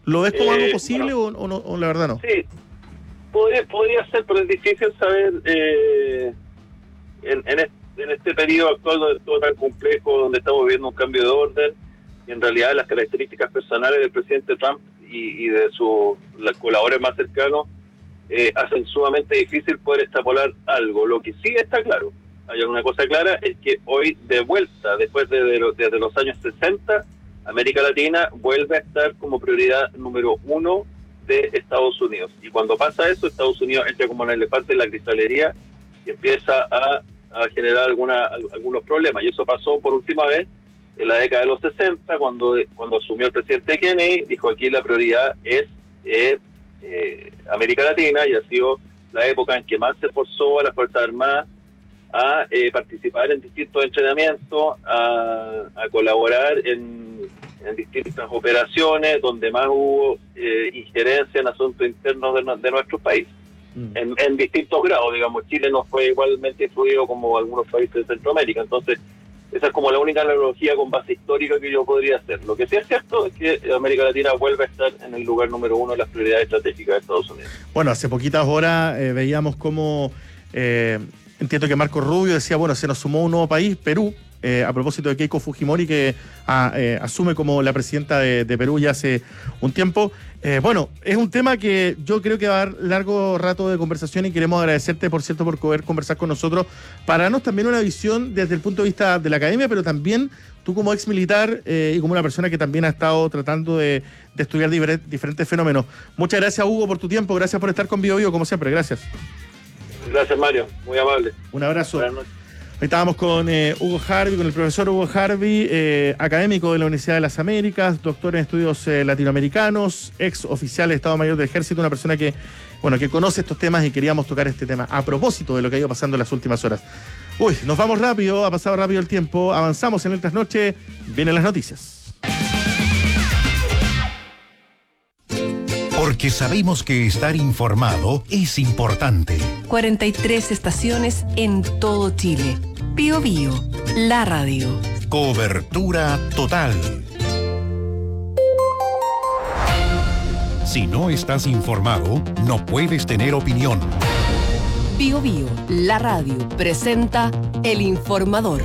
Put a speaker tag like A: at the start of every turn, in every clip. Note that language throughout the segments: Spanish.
A: ¿Lo ves como algo posible o no, o la verdad no?
B: Sí, podría ser, pero es difícil saber en este periodo actual donde es todo tan complejo, donde estamos viendo un cambio de orden, y en realidad las características personales del presidente Trump y de sus colaboradores más cercanos hacen sumamente difícil poder extrapolar algo. Lo que sí está claro, hay una cosa clara, es que hoy de vuelta, después desde los años 60, América Latina vuelve a estar como prioridad número uno de Estados Unidos. Y cuando pasa eso, Estados Unidos entra como un elefante en la cristalería y empieza a generar algunos problemas. Y eso pasó por última vez en la década de los 60, cuando asumió el presidente Kennedy, dijo aquí la prioridad es América Latina, y ha sido la época en que más se forzó a las Fuerzas Armadas a participar en distintos entrenamientos, a colaborar en distintas operaciones donde más hubo injerencia en asuntos internos de nuestro país, en distintos grados. Digamos, Chile no fue igualmente influido como algunos países de Centroamérica. Entonces, esa es como la única analogía con base histórica que yo podría hacer. Lo que sí es cierto es que América Latina vuelve a estar en el lugar número uno de las prioridades estratégicas de Estados Unidos.
A: Bueno, hace poquitas horas veíamos cómo, entiendo que Marco Rubio decía, bueno, se nos sumó un nuevo país, Perú, a propósito de Keiko Fujimori, que asume como la presidenta de Perú ya hace un tiempo. Bueno, es un tema que yo creo que va a dar largo rato de conversación, y queremos agradecerte, por cierto, por poder conversar con nosotros, para darnos también una visión desde el punto de vista de la academia, pero también tú como ex militar y como una persona que también ha estado tratando de estudiar diferentes fenómenos. Muchas gracias, Hugo, por tu tiempo. Gracias por estar con Bio Bio, como siempre. Gracias.
B: Gracias, Mario. Muy amable.
A: Un abrazo.
B: Buenas noches.
A: Hoy estábamos con Hugo Harvey, con el profesor Hugo Harvey, académico de la Universidad de las Américas, doctor en estudios latinoamericanos, ex oficial de Estado Mayor del Ejército, una persona que conoce estos temas, y queríamos tocar este tema a propósito de lo que ha ido pasando en las últimas horas. Uy, nos vamos rápido, ha pasado rápido el tiempo, avanzamos en el trasnoche, vienen las noticias.
C: Porque sabemos que estar informado es importante.
D: 43 estaciones en todo Chile. Bio Bio, la radio.
C: Cobertura total. Si no estás informado, no puedes tener opinión.
D: Bio Bio, la radio, presenta El Informador.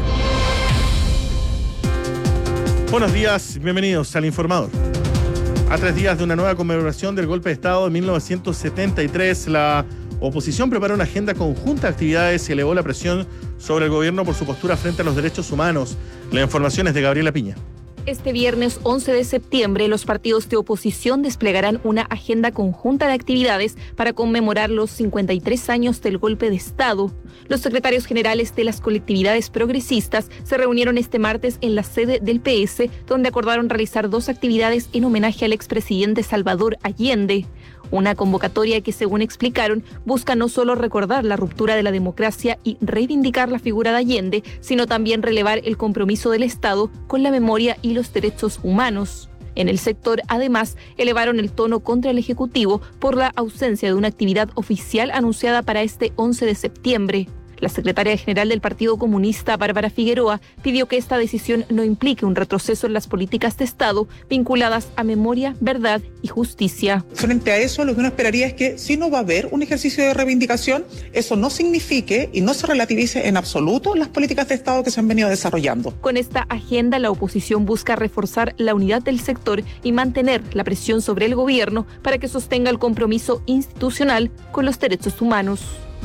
A: Buenos días, bienvenidos al Informador. A 3 días de una nueva conmemoración del golpe de Estado de 1973, la oposición preparó una agenda conjunta de actividades y elevó la presión sobre el gobierno por su postura frente a los derechos humanos. La información es de Gabriela Piña.
E: Este viernes 11 de septiembre, los partidos de oposición desplegarán una agenda conjunta de actividades para conmemorar los 53 años del golpe de Estado. Los secretarios generales de las colectividades progresistas se reunieron este martes en la sede del PS, donde acordaron realizar 2 actividades en homenaje al expresidente Salvador Allende. Una convocatoria que, según explicaron, busca no solo recordar la ruptura de la democracia y reivindicar la figura de Allende, sino también relevar el compromiso del Estado con la memoria y los derechos humanos. En el sector, además, elevaron el tono contra el Ejecutivo por la ausencia de una actividad oficial anunciada para este 11 de septiembre. La secretaria general del Partido Comunista, Bárbara Figueroa, pidió que esta decisión no implique un retroceso en las políticas de Estado vinculadas a memoria, verdad y justicia.
F: Frente a eso, lo que uno esperaría es que si no va a haber un ejercicio de reivindicación, eso no signifique y no se relativice en absoluto las políticas de Estado que se han venido desarrollando.
E: Con esta agenda, la oposición busca reforzar la unidad del sector y mantener la presión sobre el gobierno para que sostenga el compromiso institucional con los derechos humanos.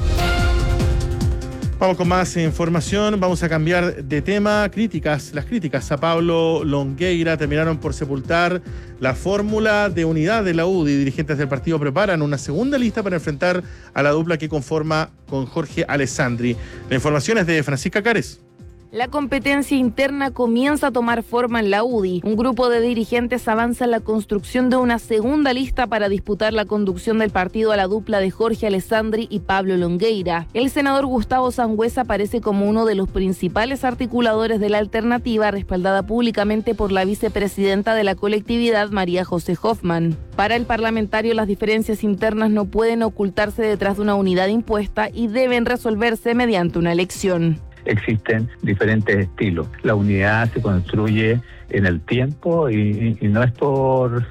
A: Vamos con más información, vamos a cambiar de tema. Las críticas a Pablo Longueira terminaron por sepultar la fórmula de unidad de la UDI. Dirigentes del partido preparan una segunda lista para enfrentar a la dupla que conforma con Jorge Alessandri. La información es de Francisca Cares.
G: La competencia interna comienza a tomar forma en la UDI. Un grupo de dirigentes avanza en la construcción de una segunda lista para disputar la conducción del partido a la dupla de Jorge Alessandri y Pablo Longueira. El senador Gustavo Sangüesa aparece como uno de los principales articuladores de la alternativa, respaldada públicamente por la vicepresidenta de la colectividad, María José Hoffman. Para el parlamentario, las diferencias internas no pueden ocultarse detrás de una unidad impuesta y deben resolverse mediante una elección.
H: Existen diferentes estilos. La unidad se construye en el tiempo y no es por